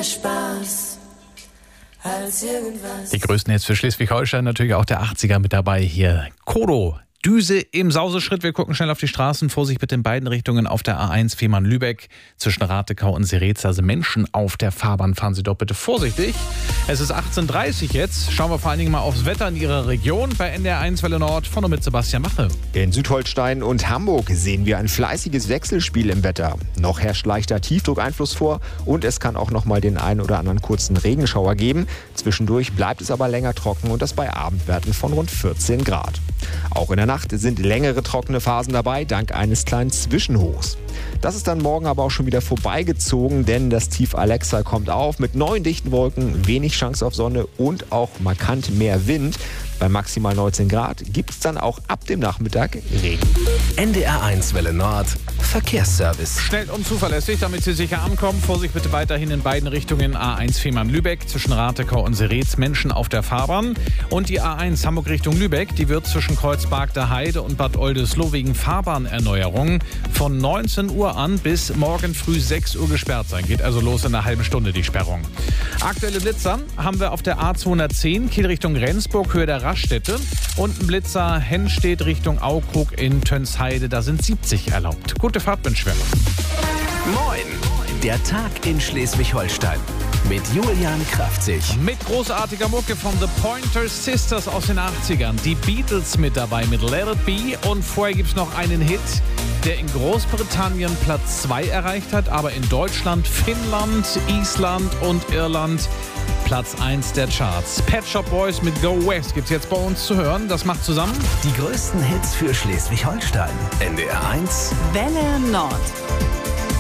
mehr Spaß als irgendwas. Die größten Hits für Schleswig-Holstein, natürlich auch der 80er mit dabei hier. Kodo. Düse im Sauseschritt. Wir gucken schnell auf die Straßen. Vorsicht bitte in beiden Richtungen auf der A1 Fehmarn-Lübeck zwischen Ratekau und Serez. Also Menschen auf der Fahrbahn, fahren Sie doch bitte vorsichtig. Es ist 18:30 Uhr jetzt. Schauen wir vor allen Dingen mal aufs Wetter in Ihrer Region bei NDR 1 Welle Nord. Von und mit Sebastian Mache. In Südholstein und Hamburg sehen wir ein fleißiges Wechselspiel im Wetter. Noch herrscht leichter Tiefdruckeinfluss vor und es kann auch noch mal den einen oder anderen kurzen Regenschauer geben. Zwischendurch bleibt es aber länger trocken und das bei Abendwerten von rund 14 Grad. Auch in der Nacht sind längere trockene Phasen dabei, dank eines kleinen Zwischenhochs. Das ist dann morgen aber auch schon wieder vorbeigezogen, denn das Tief Alexa kommt auf mit neuen dichten Wolken, wenig Chance auf Sonne und auch markant mehr Wind. Bei maximal 19 Grad gibt es dann auch ab dem Nachmittag Regen. NDR 1 Welle Nord Verkehrsservice. Schnell und zuverlässig, damit Sie sicher ankommen. Vorsicht bitte weiterhin in beiden Richtungen. A1 Fehmarn-Lübeck zwischen Ratekau und Serez. Menschen auf der Fahrbahn. Und die A1 Hamburg Richtung Lübeck, die wird zwischen Kreuzberg der Heide und Bad Oldesloe wegen Fahrbahnerneuerung von 19 Uhr an bis morgen früh 6 Uhr gesperrt sein. Geht also los in einer halben Stunde die Sperrung. Aktuelle Blitzer haben wir auf der A210 Kiel Richtung Rendsburg, Höhe der Raststätte. Und ein Blitzer Hennstedt Richtung Aukrug in Tönsheide. Da sind 70 erlaubt. Gute Fahrtwünsche. Moin! Der Tag in Schleswig-Holstein mit Julian Kraftzig. Mit großartiger Mucke von The Pointer Sisters aus den 80ern. Die Beatles mit dabei mit Let It Be. Und vorher gibt es noch einen Hit, der in Großbritannien Platz 2 erreicht hat, aber in Deutschland, Finnland, Island und Irland Platz 1 der Charts. Pet Shop Boys mit Go West gibt's jetzt bei uns zu hören. Das macht zusammen Die größten Hits für Schleswig-Holstein. NDR 1 Welle Nord.